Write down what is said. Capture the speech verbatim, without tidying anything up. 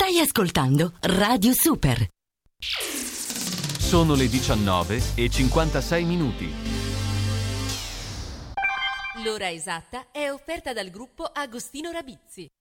Stai ascoltando Radio Super. Sono le diciannove e cinquantasei minuti. L'ora esatta è offerta dal gruppo Agostino Rabizzi.